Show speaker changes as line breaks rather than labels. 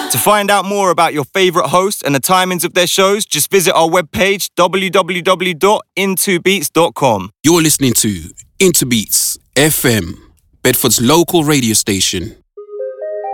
To find out more about your favourite hosts and the timings of their shows, just visit our webpage, www.intobeats.com.
You're listening to Interbeats FM, Bedford's local radio station.